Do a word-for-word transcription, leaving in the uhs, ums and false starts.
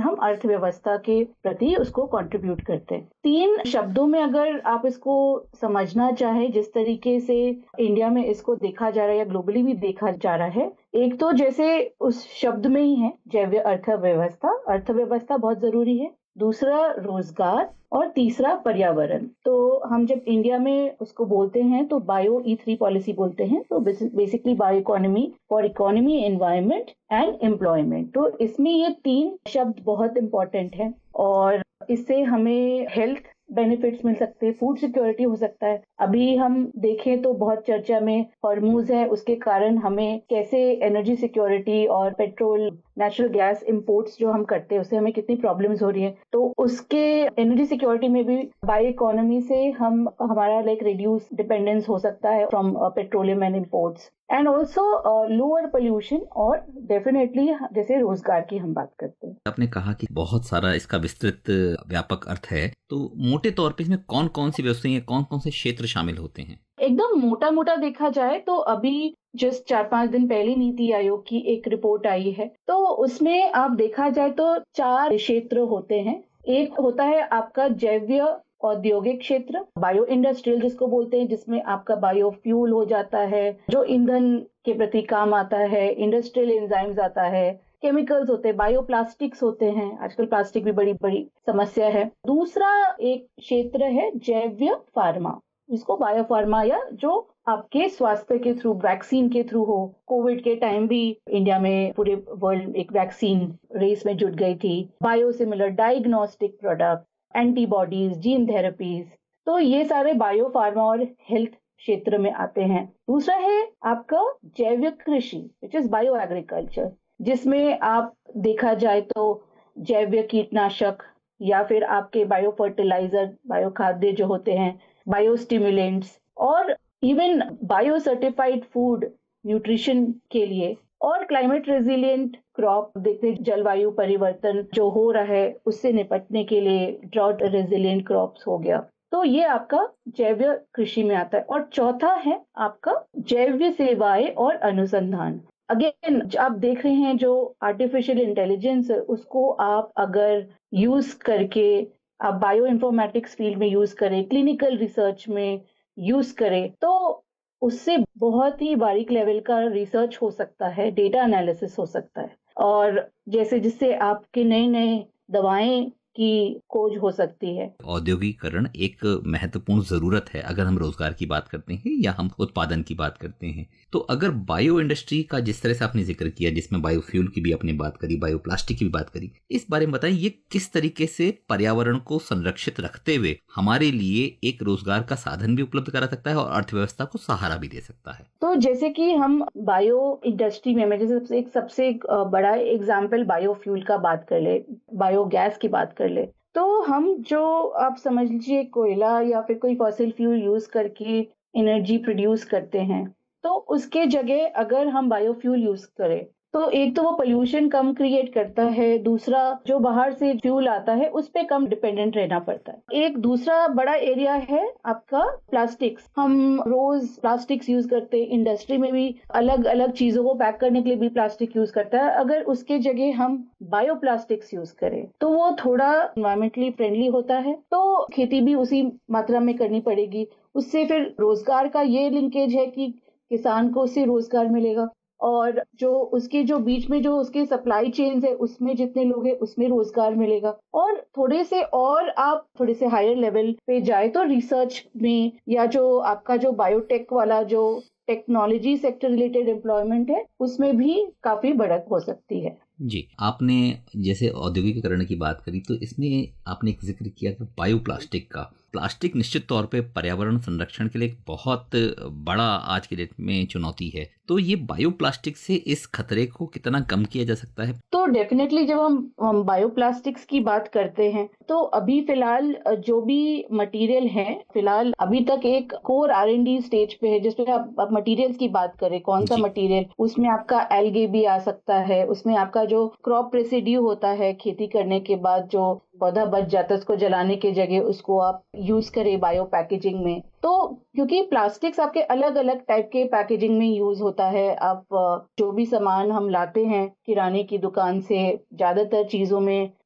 हम अर्थव्यवस्था के प्रति उसको कंट्रीब्यूट करते हैं। तीन शब्दों में अगर आप इसको समझना चाहें, जिस तरीके से इंडिया में इसको देखा जा रहा है या ग्लोबली भी देखा जा रहा है, एक तो जैसे उस शब्द में ही है जैव अर्थव्यवस्था, अर्थव्यवस्था बहुत जरूरी है, दूसरा रोजगार और तीसरा पर्यावरण। तो हम जब इंडिया में उसको बोलते हैं तो बायो ई थ्री पॉलिसी बोलते हैं, तो basically bio economy for economy, environment and employment. तो इसमें ये तीन शब्द बहुत इंपॉर्टेंट है और इससे हमें हेल्थ बेनिफिट्स मिल सकते हैं, फूड सिक्योरिटी हो सकता है। अभी हम देखें तो बहुत चर्चा में हॉर्मूज है, उसके कारण हमें कैसे एनर्जी सिक्योरिटी और पेट्रोल, नेचुरल गैस इंपोर्ट्स जो हम करते हैं उससे हमें कितनी प्रॉब्लम्स हो रही है। तो उसके एनर्जी सिक्योरिटी में भी बायो इकोनॉमी से हम हमारा लाइक रिड्यूस डिपेंडेंस हो सकता है from petroleum and imports, and also lower pollution, और डेफिनेटली जैसे रोजगार की हम बात करते हैं। आपने कहा कि बहुत सारा इसका विस्तृत व्यापक अर्थ है, तो मोटे तौर पे इसमें कौन कौन सी वस्तुएं, कौन कौन से क्षेत्र शामिल होते हैं? एकदम मोटा मोटा देखा जाए तो अभी जस्ट चार पांच दिन पहले नीति आयोग की एक रिपोर्ट आई है, तो उसमें आप देखा जाए तो चार क्षेत्र होते हैं। एक होता है आपका जैव औद्योगिक क्षेत्र, बायो इंडस्ट्रियल जिसको बोलते हैं, जिसमें आपका बायो फ्यूल हो जाता है जो ईंधन के प्रति काम आता है, इंडस्ट्रियल एंजाइम्स आता है, केमिकल्स होते हैं, बायो प्लास्टिक्स होते हैं, आजकल प्लास्टिक भी बड़ी बड़ी समस्या है। दूसरा एक क्षेत्र है जैव फार्मा, जिसको बायो फार्मा या जो आपके स्वास्थ्य के थ्रू, वैक्सीन के थ्रू हो। कोविड के टाइम भी इंडिया में पूरे वर्ल्ड एक वैक्सीन रेस में जुट गई थी। Biosimilar diagnostic product, antibodies, gene therapies, तो ये सारे बायो फार्मा और हेल्थ क्षेत्र में आते हैं। दूसरा है आपका जैविक कृषि, विच इज बायो एग्रीकल्चर, जिसमें आप देखा जाए तो जैव कीटनाशक या फिर आपके बायो फर्टिलाइजर, बायो खाद्य जो होते हैं, बायो स्टिमुलेंट्स, और even bio certified food nutrition के लिए, और क्लाइमेट रेजिलिएंट क्रॉप, देखते जलवायु परिवर्तन जो हो रहा है उससे निपटने के लिए ड्रॉट रेजिलिएंट क्रॉप्स हो गया। तो ये आपका जैव कृषि में आता है। और चौथा है आपका जैव सेवाएं और अनुसंधान। अगेन आप देख रहे हैं जो आर्टिफिशियल इंटेलिजेंस है, उसको आप अगर यूज करके आप बायो इन्फॉर्मेटिक्स फील्ड में यूज करें, क्लिनिकल रिसर्च में यूज करें, तो उससे बहुत ही बारीक लेवल का रिसर्च हो सकता है, डेटा एनालिसिस हो सकता है, और जैसे जिससे आपके नए नए दवाएं की खोज हो सकती है। औद्योगिकरण एक महत्वपूर्ण जरूरत है अगर हम रोजगार की बात करते हैं या हम उत्पादन की बात करते हैं। तो अगर बायो इंडस्ट्री का जिस तरह से आपने जिक्र किया, जिसमें बायोफ्यूल की भी आपने बात करी, बायो प्लास्टिक की भी बात करी, इस बारे में बताएं ये किस तरीके से पर्यावरण को संरक्षित रखते हुए हमारे लिए एक रोजगार का साधन भी उपलब्ध करा सकता है और अर्थव्यवस्था को सहारा भी दे सकता है। तो जैसे कि हम बायो इंडस्ट्री में, मैं जैसे एक सबसे बड़ा एग्जाम्पल बायोफ्यूल का बात कर ले, बायोगैस की बात कर ले, तो हम जो आप समझ लीजिए कोयला या फिर कोई फॉसिल फ्यूल यूज करके एनर्जी प्रोड्यूस करते हैं, तो उसके जगह अगर हम बायोफ्यूल यूज करें तो एक तो वो पोल्यूशन कम क्रिएट करता है, दूसरा जो बाहर से फ्यूल आता है उस पे कम डिपेंडेंट रहना पड़ता है। एक दूसरा बड़ा एरिया है आपका प्लास्टिक्स। हम रोज प्लास्टिक्स यूज करते हैं, इंडस्ट्री में भी अलग अलग चीजों को पैक करने के लिए भी प्लास्टिक यूज करता है। अगर उसके जगह हम बायो प्लास्टिक्स यूज करें तो वो थोड़ा एनवायरमेंटली फ्रेंडली होता है, तो खेती भी उसी मात्रा में करनी पड़ेगी। उससे फिर रोजगार का ये लिंकेज है कि किसान को उससे रोजगार मिलेगा, और जो उसके जो बीच में जो उसके सप्लाई चेन्स है उसमें जितने लोग हैं उसमें रोजगार मिलेगा। और थोड़े से और आप थोड़े से हायर लेवल पे जाए तो रिसर्च में या जो आपका जो बायोटेक वाला जो टेक्नोलॉजी सेक्टर रिलेटेड एम्प्लॉयमेंट है उसमें भी काफी बढ़त हो सकती है। जी, आपने जैसे औद्योगिकीकरण की बात करी तो इसमें आपने एक जिक्र किया था बायो प्लास्टिक का। प्लास्टिक निश्चित तौर पे पर्यावरण संरक्षण के लिए एक बहुत बड़ा आज के डेट में चुनौती है, तो ये बायो प्लास्टिक से इस खतरे को कितना कम किया जा सकता है? तो डेफिनेटली जब हम, हम बायो प्लास्टिक्स की बात करते हैं तो अभी फिलहाल जो भी मटेरियल है, फिलहाल अभी तक एक core are and D stage पे है, जिसमें आप, आप मटेरियल्स की बात करें, कौन सा मटेरियल, उसमें आपका एल्गे भी आ सकता है, उसमें आपका जो क्रॉप रेसिड्यू होता है खेती करने के बाद जो पौधा बच जाता है उसको जलाने के जगह उसको आप यूज करें बायो पैकेजिंग में। तो क्योंकि प्लास्टिक्स आपके अलग अलग टाइप के पैकेजिंग में यूज होता है, आप जो भी सामान हम लाते हैं किराने की दुकान से, ज्यादातर चीजों में